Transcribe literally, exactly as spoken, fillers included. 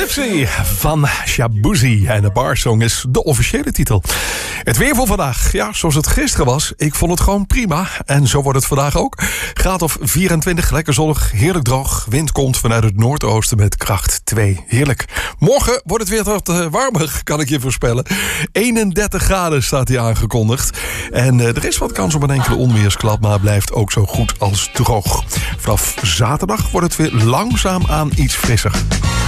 Tipsy van Shaboozey. En de barsong is de officiële titel. Het weer voor vandaag. Ja, zoals het gisteren was. Ik vond het gewoon prima. En zo wordt het vandaag ook. Graad of vierentwintig, lekker zonnig, heerlijk droog. Wind komt vanuit het noordoosten met kracht twee. Heerlijk. Morgen wordt het weer wat uh, warmer, kan ik je voorspellen. eenendertig graden staat hier aangekondigd. En uh, er is wat kans op een enkele onweersklap, maar blijft ook zo goed als droog. Vanaf zaterdag wordt het weer langzaam aan iets frisser.